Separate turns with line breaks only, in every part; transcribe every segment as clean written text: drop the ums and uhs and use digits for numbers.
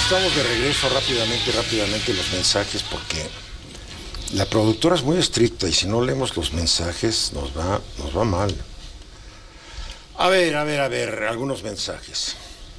estamos de regreso rápidamente los mensajes porque la productora es muy estricta y si no leemos los mensajes nos va mal. A ver, algunos mensajes.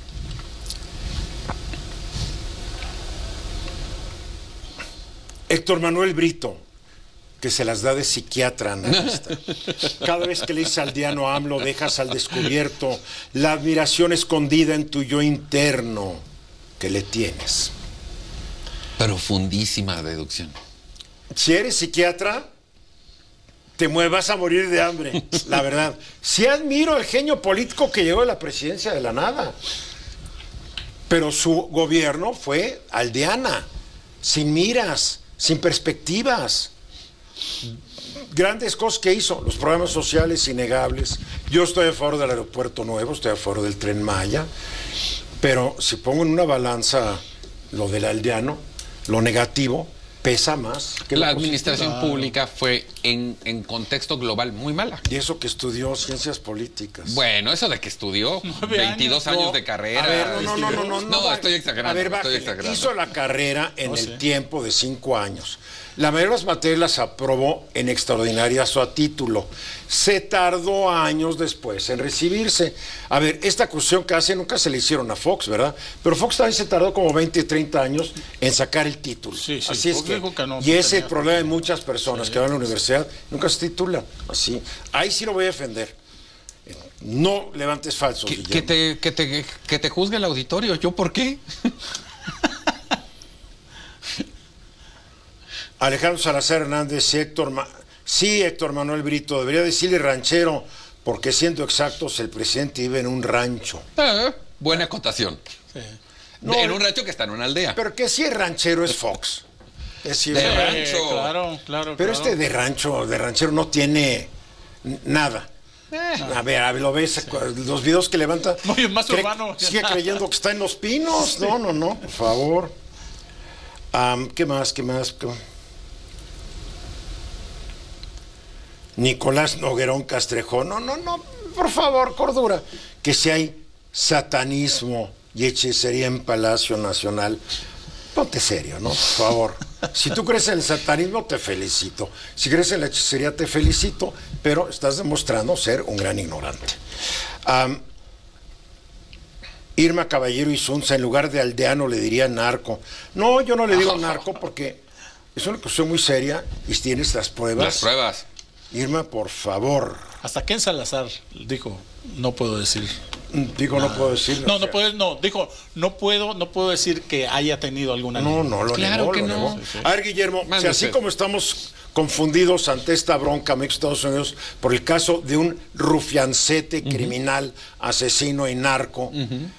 Héctor Manuel Brito, que se las da de psiquiatra analista. Cada vez que le dices aldeano AMLO, dejas al descubierto la admiración escondida en tu yo interno que le tienes.
Profundísima deducción.
Si eres psiquiatra, vas a morir de hambre, la verdad. Sí admiro el genio político que llegó a la presidencia de la nada, pero su gobierno fue aldeana, sin miras, sin perspectivas. Grandes cosas que hizo, los programas sociales innegables. Yo estoy a favor del aeropuerto nuevo, estoy a favor del Tren Maya, pero si pongo en una balanza lo del aldeano, lo negativo pesa más que
la administración pública fue en contexto global muy mala.
Y eso que estudió ciencias políticas.
Bueno, eso de que estudió 22 años de carrera.
A ver, no,
estoy exagerando.
A ver, hizo la carrera en el tiempo de 5 años. La mayoría de las materias las aprobó en extraordinarias o a título. Se tardó años después en recibirse. A ver, esta acusación que hace nunca se le hicieron a Fox, ¿verdad? Pero Fox también se tardó como 20, 30 años en sacar el título. Sí, así es que no, y ese es el problema de muchas personas que van a la universidad, nunca se titulan. Así. Ahí sí lo voy a defender. No levantes falsos.
Que te juzgue el auditorio. ¿Yo por qué?
Alejandro Salazar Hernández, Héctor Manuel Brito, debería decirle ranchero, porque siendo exactos, el presidente vive en un rancho.
Buena acotación. Sí. En un rancho que está en una aldea.
Pero que si es ranchero es Fox.
De rancho.
Claro. Pero de ranchero no tiene nada. A ver, lo ves, los videos que levanta.
Muy más urbano.
Sigue creyendo que está en Los Pinos. Sí. No, por favor. ¿Qué más? Nicolás Noguerón Castrejón. No, por favor, cordura. Que si hay satanismo y hechicería en Palacio Nacional, ponte serio, ¿no? Por favor. Si tú crees en el satanismo, te felicito. Si crees en la hechicería, te felicito, pero estás demostrando ser un gran ignorante. Irma Caballero Isunza, en lugar de aldeano, le diría narco. No, yo no le digo narco porque es una cuestión muy seria y tienes las pruebas.
Las pruebas.
Irma, por favor.
Hasta Ken Salazar dijo, no puedo decir.
Digo, no puedo decir.
Dijo, no puedo decir que haya tenido alguna.
No, lo
claro
negó,
que
lo
no.
negó. Sí. A ver, Guillermo, si así como estamos confundidos ante esta bronca México-Estados Unidos por el caso de un rufiancete criminal, asesino y narco,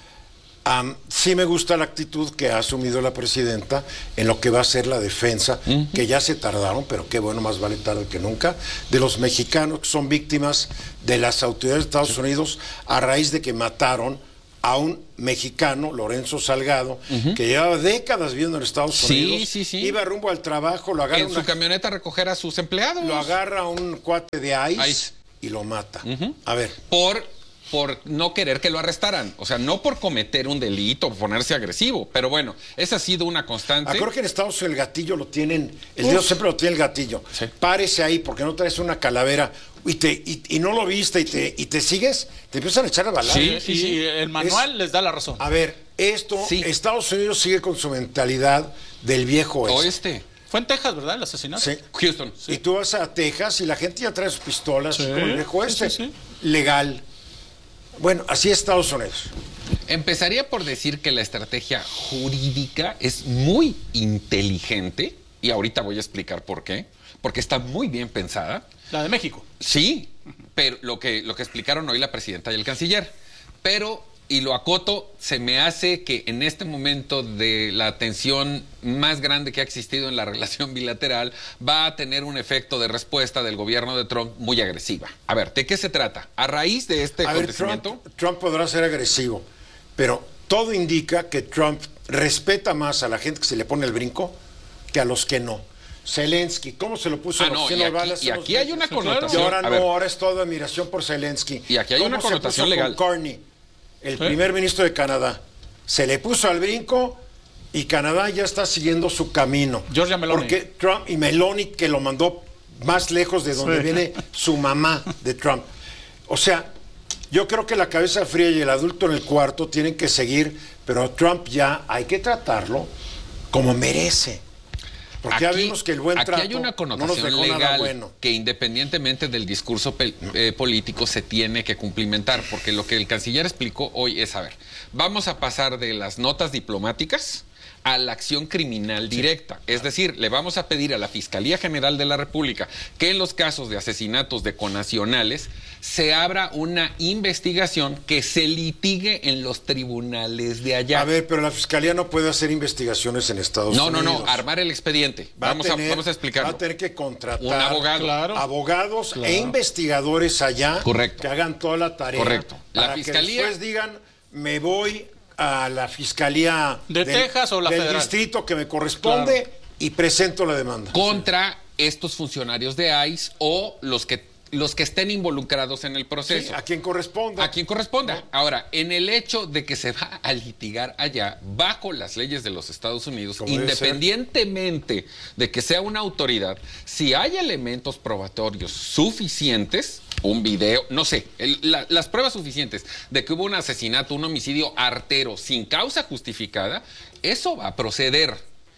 sí me gusta la actitud que ha asumido la presidenta en lo que va a ser la defensa, que ya se tardaron, pero qué bueno, más vale tarde que nunca, de los mexicanos que son víctimas de las autoridades de Estados Unidos a raíz de que mataron a un mexicano, Lorenzo Salgado, que llevaba décadas viviendo en Estados Unidos, iba rumbo al trabajo, lo agarra
en su camioneta a recoger a sus empleados.
Lo agarra un cuate de ICE. Y lo mata. A ver.
Por no querer que lo arrestaran. O sea, no por cometer un delito, ponerse agresivo. Pero bueno, esa ha sido una constante.
Creo que en Estados Unidos el gatillo lo tienen, el dedo siempre lo tiene el gatillo. Sí. Párese ahí porque no traes una calavera y no lo viste y te sigues, te empiezan a echar a balazos.
Sí, el manual les da la razón.
A ver, Estados Unidos sigue con su mentalidad del viejo oeste.
Fue en Texas, ¿verdad? El asesinato.
Sí.
Houston.
Sí. Y tú vas a Texas y la gente ya trae sus pistolas con el viejo oeste. Legal. Bueno, así es Estados Unidos.
Empezaría por decir que la estrategia jurídica es muy inteligente, y ahorita voy a explicar por qué, porque está muy bien pensada.
La de México.
Sí, pero lo que explicaron hoy la presidenta y el canciller. Pero, y lo acoto, se me hace que en este momento de la tensión más grande que ha existido en la relación bilateral, va a tener un efecto de respuesta del gobierno de Trump muy agresiva. A ver, ¿de qué se trata? A raíz de este acontecimiento...
Trump podrá ser agresivo, pero todo indica que Trump respeta más a la gente que se le pone el brinco que a los que no. Zelensky, ¿cómo se lo puso?
Y aquí hay una connotación.
Y ahora ahora es toda admiración por Zelensky.
Y aquí hay una connotación legal.
Con Carney, el primer ministro de Canadá, se le puso al brinco Y Canadá ya está siguiendo su camino.
Giorgia Meloni.
Porque Trump y Meloni, que lo mandó más lejos de donde viene su mamá de Trump. O sea, yo creo que la cabeza fría y el adulto en el cuarto tienen que seguir, pero Trump ya hay que tratarlo como merece. Porque ya vimos que el buen trato
hay una connotación legal que independientemente del discurso político se tiene que cumplimentar, porque lo que el canciller explicó hoy es, a ver, vamos a pasar de las notas diplomáticas a la acción criminal directa. Es decir, le vamos a pedir a la Fiscalía General de la República que en los casos de asesinatos de connacionales se abra una investigación que se litigue en los tribunales de allá.
A ver, pero la Fiscalía no puede hacer investigaciones en Estados Unidos.
No, armar el expediente. Vamos a explicarlo.
Va a tener que contratar
un abogado.
Abogados e investigadores allá.
Correcto.
Que hagan toda la tarea.
Correcto.
La Fiscalía... que después digan, me voy a la Fiscalía
de Texas o la
del
federal,
distrito que me corresponde, y presento la demanda.
Contra estos funcionarios de ICE o los que estén involucrados en el proceso.
Sí, a quien corresponda.
A quien corresponda. ¿No? Ahora, en el hecho de que se va a litigar allá bajo las leyes de los Estados Unidos, independientemente de que sea una autoridad, si hay elementos probatorios suficientes, un video, no sé, las pruebas suficientes de que hubo un asesinato, un homicidio artero sin causa justificada, eso va a proceder.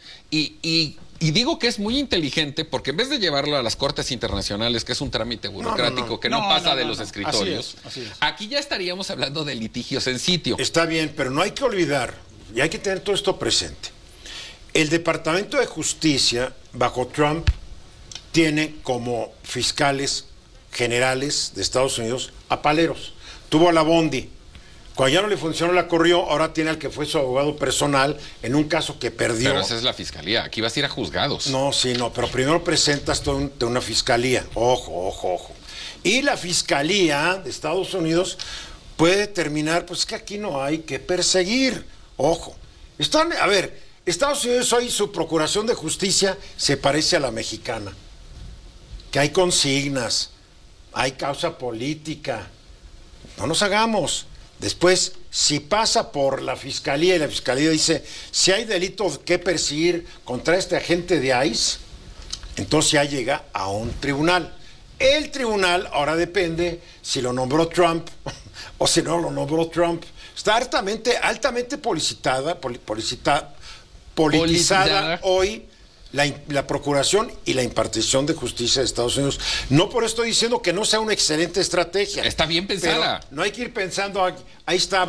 Y digo que es muy inteligente porque en vez de llevarlo a las cortes internacionales, que es un trámite burocrático que no pasa de los escritorios,
así es.
Aquí ya estaríamos hablando de litigios en sitio.
Está bien, pero no hay que olvidar, y hay que tener todo esto presente. El Departamento de Justicia, bajo Trump, tiene como fiscales generales de Estados Unidos a paleros. Tuvo a la Bondi. Cuando ya no le funcionó, la corrió. Ahora tiene al que fue su abogado personal en un caso que perdió.
Pero esa es la fiscalía. Aquí vas a ir a juzgados.
No, pero primero presentas todo de una fiscalía. Ojo. Y la fiscalía de Estados Unidos puede determinar, pues que aquí no hay que perseguir. Ojo. Estados Unidos hoy, su procuración de justicia se parece a la mexicana. Que hay consignas, hay causa política. No nos hagamos. Después, si pasa por la fiscalía y la fiscalía dice, si hay delito que perseguir contra este agente de ICE, entonces ya llega a un tribunal. El tribunal ahora depende si lo nombró Trump o si no lo nombró Trump. Está altamente politizada hoy la procuración y la impartición de justicia de Estados Unidos. No por esto estoy diciendo que no sea una excelente estrategia.
Está bien pensada.
No hay que ir pensando, ahí está,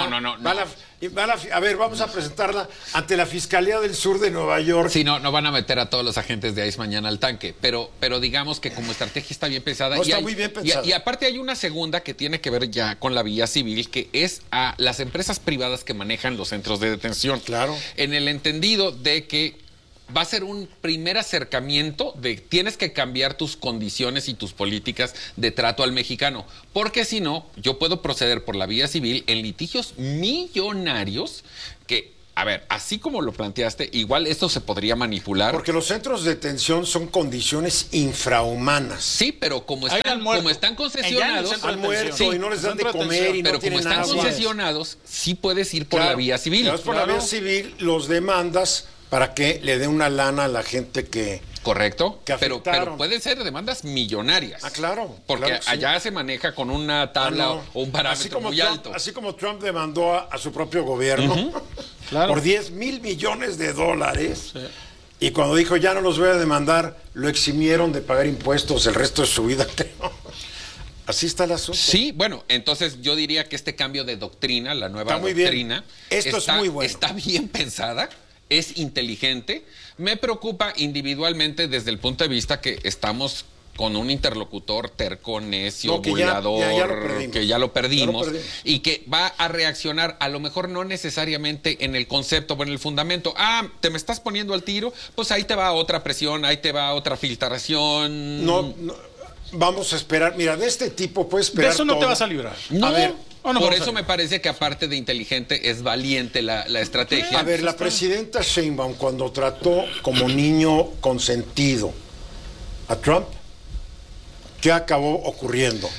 a ver, vamos a presentarla ante la Fiscalía del Sur de Nueva York.
Sí, no van a meter a todos los agentes de ICE mañana al tanque, pero digamos que como estrategia está bien pensada.
No, está muy bien pensada.
Y aparte hay una segunda que tiene que ver ya con la vía civil, que es a las empresas privadas que manejan los centros de detención.
Claro.
En el entendido de que va a ser un primer acercamiento de tienes que cambiar tus condiciones y tus políticas de trato al mexicano, porque si no, yo puedo proceder por la vía civil en litigios millonarios que, a ver, así como lo planteaste, igual esto se podría manipular.
Porque los centros de detención son condiciones infrahumanas.
Sí, pero como están concesionados,
han muerto y no les dan de comer y no tienen agua.
Pero como están concesionados, sí puedes ir por la vía civil.
Por la vía civil los demandas para que le dé una lana a la gente que...
Correcto,
que
pero pueden ser demandas millonarias.
Ah, claro.
Porque
claro
allá se maneja con una tabla o un parámetro muy alto.
Así como Trump demandó a su propio gobierno por $10,000 millones. Sí. Y cuando dijo ya no los voy a demandar, lo eximieron de pagar impuestos el resto de su vida. Así está el asunto.
Sí, bueno, entonces yo diría que este cambio de doctrina, la nueva doctrina,
Esto es muy bueno.
Está bien pensada. Es inteligente. Me preocupa individualmente desde el punto de vista que estamos con un interlocutor terco, necio, burlador, que ya lo perdimos y que va a reaccionar a lo mejor no necesariamente en el concepto o en el fundamento. Te me estás poniendo al tiro, pues ahí te va otra presión, ahí te va otra filtración.
No, vamos a esperar. Mira, de este tipo puedes esperar
de eso no
todo.
Te vas a librar.
No. A ver, por eso me parece que aparte de inteligente es valiente la estrategia.
A ver, la presidenta Sheinbaum cuando trató como niño consentido a Trump, ¿qué acabó ocurriendo?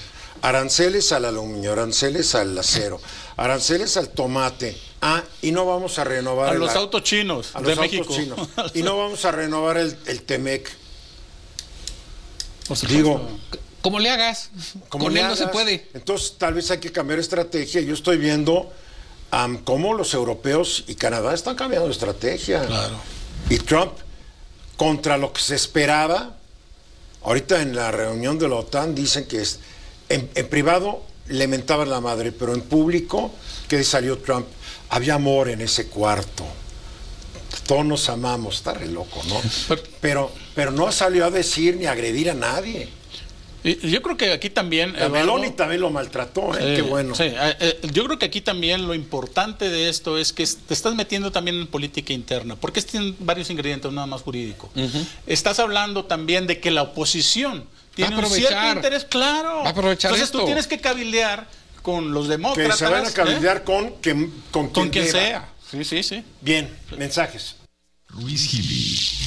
aranceles al aluminio, aranceles al acero, aranceles al tomate. Y no vamos a renovar
a los autos chinos
a
de
los
México.
autos chinos. Y no vamos a renovar el Temec.
Por supuesto.
Digo,
como le hagas, con él no se puede.
Entonces, tal vez hay que cambiar estrategia. Yo estoy viendo cómo los europeos y Canadá están cambiando de estrategia.
Claro.
Y Trump, contra lo que se esperaba, ahorita en la reunión de la OTAN dicen que en privado le mentaban la madre, pero en público, que salió Trump, había amor en ese cuarto. Todos nos amamos, está re loco, ¿no? Pero no salió a decir ni a agredir a nadie.
Y yo creo que aquí también...
La Meloni también lo maltrató, qué bueno.
Sí, yo creo que aquí también lo importante de esto es que te estás metiendo también en política interna, porque tienen varios ingredientes, nada más jurídico. Estás hablando también de que la oposición tiene un cierto interés, claro.
Va a aprovechar
Entonces
esto.
Tú tienes que cabildear con los demócratas.
Que se van a cabildear con quien
sea. Sí.
Bien, mensajes.
Luis Gili.